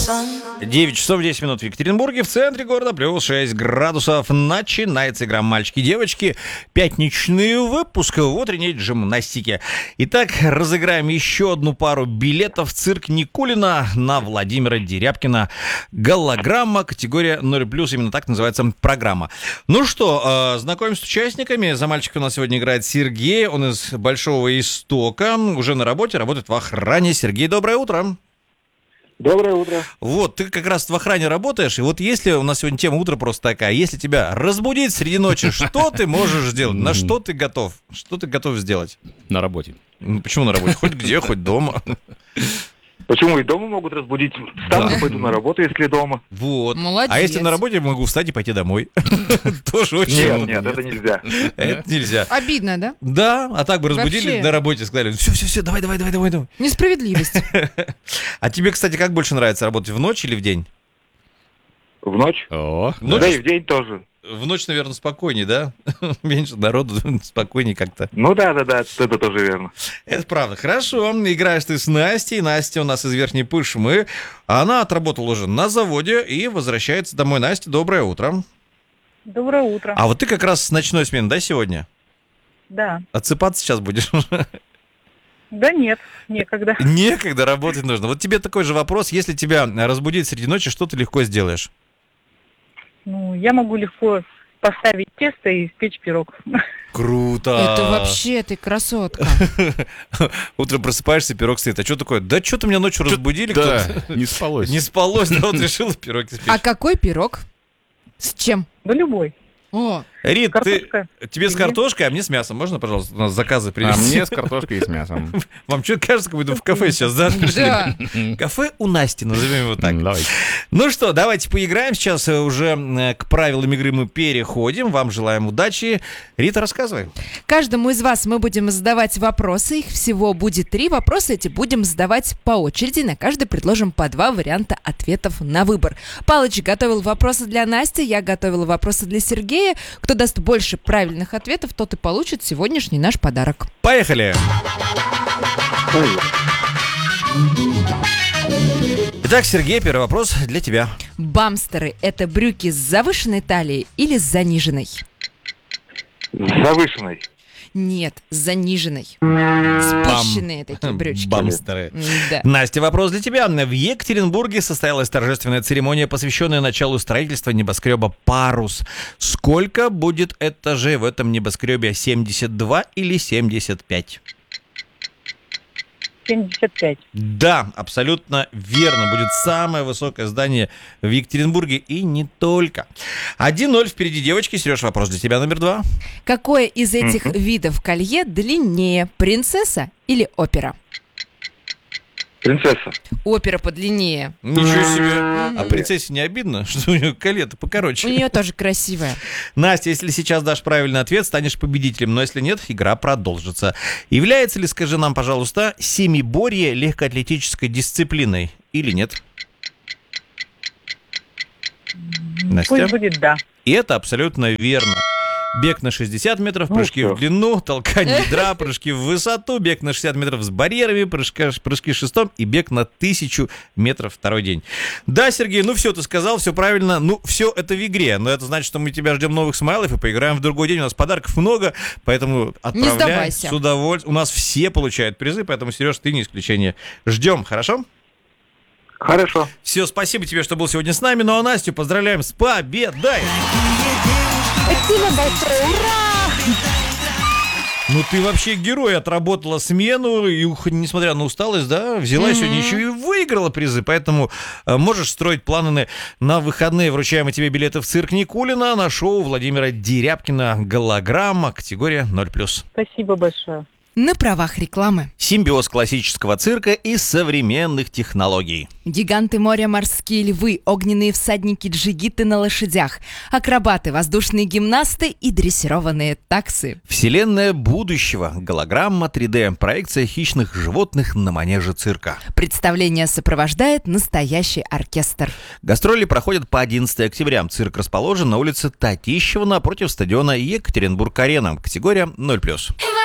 9 часов 10 минут в Екатеринбурге, в центре города, плюс 6 градусов. Начинается игра «Мальчики и девочки». Пятничный выпуск в утренней гимнастике. Итак, разыграем еще одну пару билетов в цирк Никулина на Владимира Дерябкина. Голограмма, категория 0+, именно так называется программа. Ну что, знакомимся с участниками. За мальчика у нас сегодня играет Сергей. Он из Большого Истока, уже на работе, работает в охране. Сергей, доброе утро. Доброе утро. Вот, ты как раз в охране работаешь, и вот если у нас сегодня тема утро просто такая, если тебя разбудить среди ночи, что ты можешь сделать? На что ты готов? Что ты готов сделать? На работе. Почему на работе? Хоть где, хоть дома. Почему и дома могут разбудить? Встану, пойду на работу, если дома. Вот. Молодец. А если на работе, могу встать и пойти домой. Тоже очень... Нет, это нельзя. Это нельзя. Обидно, да? Да, а так бы разбудили Вообще. на работе, сказали, все, давай. Несправедливость. А тебе, кстати, как больше нравится работать, в ночь или в день? В ночь? О, В Да ночь, и в день тоже. в ночь, наверное, спокойнее, да? Меньше народу, спокойнее как-то. Ну да, это тоже верно. Это правда. Хорошо. Играешь ты с Настей. Настя у нас из Верхней Пышмы. Она отработала уже на заводе и возвращается домой. Настя, доброе утро. Доброе утро. А вот ты как раз с ночной смены, да, сегодня? Да. Отсыпаться сейчас будешь? Да нет, некогда. Некогда, работать нужно. Вот тебе такой же вопрос. Если тебя разбудить среди ночи, что ты легко сделаешь? Ну, я могу легко поставить тесто и испечь пирог. Круто. Это вообще ты красотка. Утром просыпаешься, пирог стоит. А что такое? Да что-то меня ночью разбудили. да, кто-то. не спалось. Не спалось, да, вот решил пирог испечь. А какой пирог? С чем? Да любой. О, Рит, Картошка. тебе с Или- картошкой, а мне с мясом. Можно, пожалуйста, у нас заказы А привезти? мне с картошкой и с мясом. Вам что кажется, как будто в кафе сейчас, да? да. Кафе у Насти, назовем его так. Давайте. Ну что, давайте поиграем. Сейчас уже к правилам игры мы переходим. Вам желаем удачи. Рита, рассказывай. Каждому из вас мы будем задавать вопросы. Их всего будет 3 вопроса. Эти будем задавать по очереди. На каждый предложим по 2 варианта ответов на выбор. Палыч готовил вопросы для Насти. Я готовила вопросы для Сергея. Кто даст больше правильных ответов, тот и получит сегодняшний наш подарок. Поехали. Итак, Сергей, первый вопрос для тебя. Бамстеры – это брюки с завышенной талией или с заниженной? Завышенный. Нет, с заниженной. Спущенные такие брючки. Бамстеры. Да. Настя, вопрос для тебя. В Екатеринбурге состоялась торжественная церемония, посвященная началу строительства небоскреба «Парус». Сколько будет этажей в этом небоскребе? 72 или 75? 75. Да, абсолютно верно. Будет самое высокое здание в Екатеринбурге и не только. 1-0 впереди девочки. Сереж, вопрос для тебя номер 2. Какое из этих видов колье длиннее, принцесса или опера? Принцесса. Опера подлиннее. Ничего себе. А принцессе не обидно, что у нее коле-то У покороче? нее тоже красивая. Настя, если сейчас дашь правильный ответ, станешь победителем. Но если нет, игра продолжится. Является ли, скажи нам, пожалуйста, семиборье легкоатлетической дисциплиной или нет? Настя? Пусть будет да. И это абсолютно верно. Бег на 60 метров, прыжки всё. в длину, толкание ядра, прыжки в высоту, бег на 60 метров с барьерами, прыжки шестом и бег на 1000 метров второй день. Да, Сергей, ну все, ты сказал, все правильно. Ну, все это в игре, но это значит, что мы тебя ждем новых смайлов и поиграем в другой день. У нас подарков много, поэтому отправляй сдавайся. с удовольствием. У нас все получают призы, поэтому, Сереж, ты не исключение. Ждем, хорошо? Хорошо. Все, спасибо тебе, что был сегодня с нами. Ну а Настю поздравляем с победой! Спасибо большое. Ура! Ну ты вообще герой, отработала смену, и несмотря на усталость, да, взяла сегодня еще и выиграла призы, поэтому можешь строить планы на выходные. Вручаем тебе билеты в цирк Никулина на шоу Владимира Дерябкина «Голограмма», категория 0+. Спасибо большое. На правах рекламы. Симбиоз классического цирка и современных технологий. Гиганты моря, морские львы, огненные всадники, джигиты на лошадях, акробаты, воздушные гимнасты и дрессированные таксы. Вселенная будущего. Голограмма 3D. Проекция хищных животных на манеже цирка. Представление сопровождает настоящий оркестр. Гастроли проходят по 11 октября. Цирк расположен на улице Татищева напротив стадиона Екатеринбург-Арена. Категория 0+.